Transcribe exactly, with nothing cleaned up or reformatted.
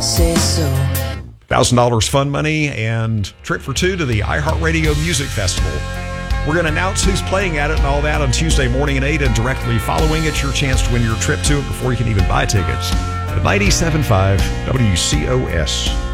say so. one thousand dollars fun money and trip for two to the iHeartRadio Music Festival. We're going to announce who's playing at it and all that on Tuesday morning at eight, and directly following it, your chance to win your trip to it before you can even buy tickets. At ninety-seven point five W C O S.